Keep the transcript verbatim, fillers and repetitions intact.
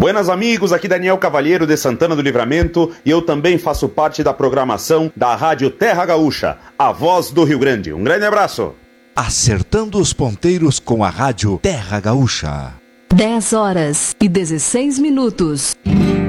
Buenas amigos, aqui Daniel Cavalheiro de Santana do Livramento e eu também faço parte da programação da Rádio Terra Gaúcha, a voz do Rio Grande. Um grande abraço. Acertando os ponteiros com a Rádio Terra Gaúcha. dez horas e dezesseis minutos.